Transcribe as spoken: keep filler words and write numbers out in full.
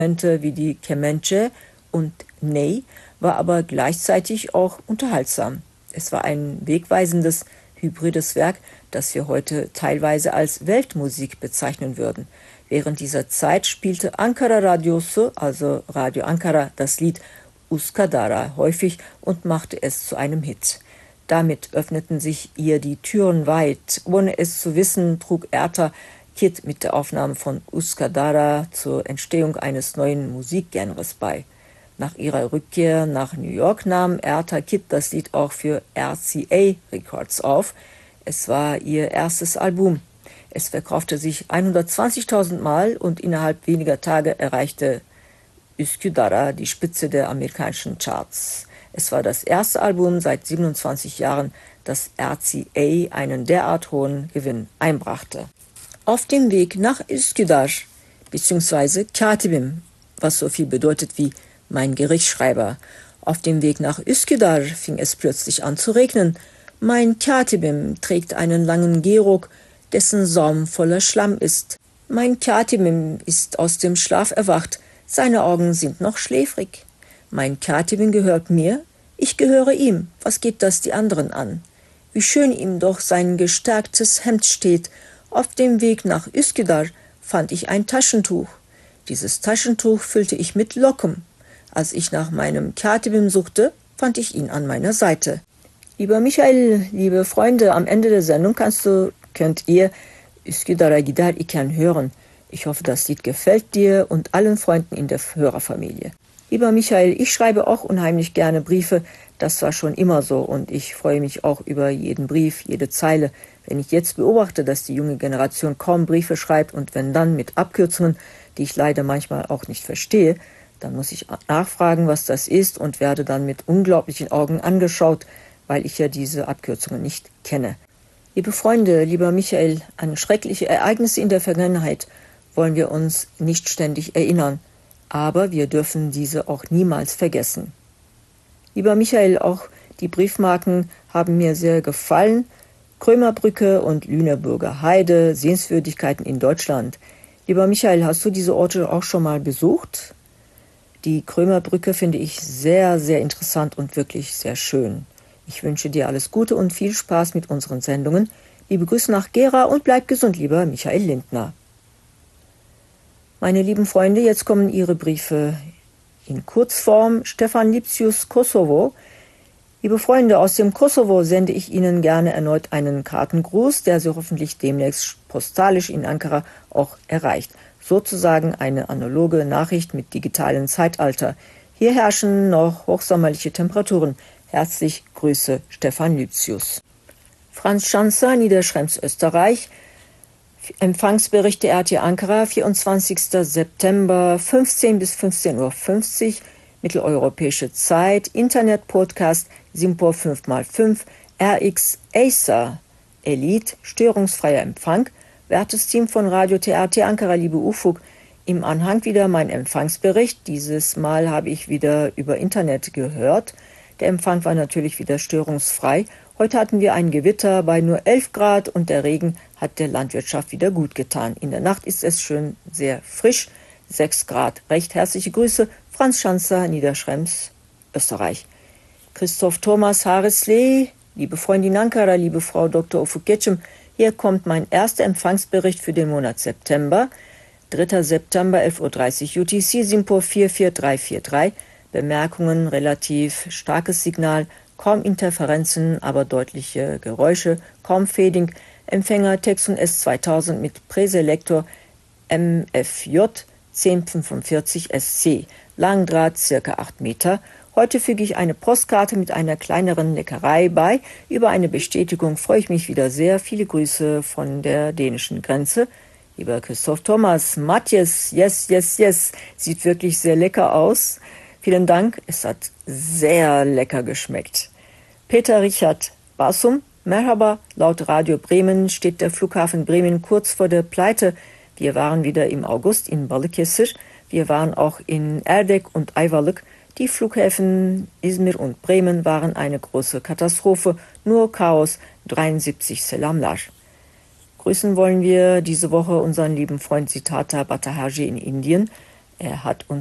Instrumente wie die Kemençe und Ney, war aber gleichzeitig auch unterhaltsam. Es war ein wegweisendes, hybrides Werk, das wir heute teilweise als Weltmusik bezeichnen würden. Während dieser Zeit spielte Ankara Radyosu, also Radio Ankara, das Lied Uskadara häufig und machte es zu einem Hit. Damit öffneten sich ihr die Türen weit. Ohne es zu wissen, trug Erta Kitt mit der Aufnahme von Uskadara zur Entstehung eines neuen Musikgenres bei. Nach ihrer Rückkehr nach New York nahm Erta Kitt das Lied auch für R C A Records auf. Es war ihr erstes Album. Es verkaufte sich hundertzwanzigtausend Mal und innerhalb weniger Tage erreichte Üsküdara die Spitze der amerikanischen Charts. Es war das erste Album seit siebenundzwanzig Jahren, das R C A einen derart hohen Gewinn einbrachte. Auf dem Weg nach Üsküdar, beziehungsweise Katibim, was so viel bedeutet wie mein Gerichtsschreiber. Auf dem Weg nach Üsküdar fing es plötzlich an zu regnen. Mein Katibim trägt einen langen Gehrock, dessen Saum voller Schlamm ist. Mein Katibim ist aus dem Schlaf erwacht, seine Augen sind noch schläfrig. Mein Katibim gehört mir, ich gehöre ihm, was geht das die anderen an? Wie schön ihm doch sein gestärktes Hemd steht. Auf dem Weg nach Üsküdar fand ich ein Taschentuch. Dieses Taschentuch füllte ich mit Locken. Als ich nach meinem Katibim suchte, fand ich ihn an meiner Seite. Lieber Michael, liebe Freunde, am Ende der Sendung kannst du, könnt ihr Üsküdar'a gider iken hören. Ich hoffe, das Lied gefällt dir und allen Freunden in der Hörerfamilie. Lieber Michael, ich schreibe auch unheimlich gerne Briefe. Das war schon immer so und ich freue mich auch über jeden Brief, jede Zeile. Wenn ich jetzt beobachte, dass die junge Generation kaum Briefe schreibt und wenn dann mit Abkürzungen, die ich leider manchmal auch nicht verstehe, dann muss ich nachfragen, was das ist und werde dann mit unglaublichen Augen angeschaut, weil ich ja diese Abkürzungen nicht kenne. Liebe Freunde, lieber Michael, an schreckliche Ereignisse in der Vergangenheit wollen wir uns nicht ständig erinnern, aber wir dürfen diese auch niemals vergessen. Lieber Michael, auch die Briefmarken haben mir sehr gefallen. Krömerbrücke und Lüneburger Heide, Sehenswürdigkeiten in Deutschland. Lieber Michael, hast du diese Orte auch schon mal besucht? Die Krömerbrücke finde ich sehr, sehr interessant und wirklich sehr schön. Ich wünsche dir alles Gute und viel Spaß mit unseren Sendungen. Liebe Grüße nach Gera und bleib gesund, lieber Michael Lindner. Meine lieben Freunde, jetzt kommen Ihre Briefe in Kurzform. Stefan Lipsius, Kosovo. Liebe Freunde, aus dem Kosovo sende ich Ihnen gerne erneut einen Kartengruß, der Sie hoffentlich demnächst postalisch in Ankara auch erreicht. Sozusagen eine analoge Nachricht mit digitalem Zeitalter. Hier herrschen noch hochsommerliche Temperaturen. Herzlich Grüße, Stefan Lipsius. Franz Schanzer, Niederschrems, Österreich. Empfangsberichte R T Ankara, vierundzwanzigster September, fünfzehn bis fünfzehn Uhr fünfzig, mitteleuropäische Zeit, Internet-Podcast, Simpor fünf mal fünf, R X Acer, Elite, störungsfreier Empfang, wertes Team von Radio T R T Ankara, liebe Ufuk, im Anhang wieder mein Empfangsbericht. Dieses Mal habe ich wieder über Internet gehört. Der Empfang war natürlich wieder störungsfrei. Heute hatten wir ein Gewitter bei nur elf Grad und der Regen hat der Landwirtschaft wieder gut getan. In der Nacht ist es schön sehr frisch, sechs Grad. Recht herzliche Grüße, Franz Schanzer, Niederschrems, Österreich. Christoph Thomas Hareslee, liebe Freundin Ankara, liebe Frau Doktor Ufuk-Getschem, hier kommt mein erster Empfangsbericht für den Monat September. dritter September, elf Uhr dreißig U T C, Simpor vier vier drei vier drei. Bemerkungen, relativ starkes Signal, kaum Interferenzen, aber deutliche Geräusche, kaum Fading. Empfänger Texon S zweitausend mit Präselektor M F J zehn fünfundvierzig S C. Langdraht circa acht Meter. Heute füge ich eine Postkarte mit einer kleineren Leckerei bei. Über eine Bestätigung freue ich mich wieder sehr. Viele Grüße von der dänischen Grenze. Lieber Christoph Thomas, Matthias, yes, yes, yes, sieht wirklich sehr lecker aus. Vielen Dank, es hat sehr lecker geschmeckt. Peter Richard Basum, Merhaba, laut Radio Bremen steht der Flughafen Bremen kurz vor der Pleite. Wir waren wieder im August in Balıkesir, wir waren auch in Erdek und Ayvalık. Die Flughäfen Izmir und Bremen waren eine große Katastrophe, nur Chaos, dreiundsiebzig Selamlar. Grüßen wollen wir diese Woche unseren lieben Freund Siddhartha Bhattacharjee in Indien. Er hat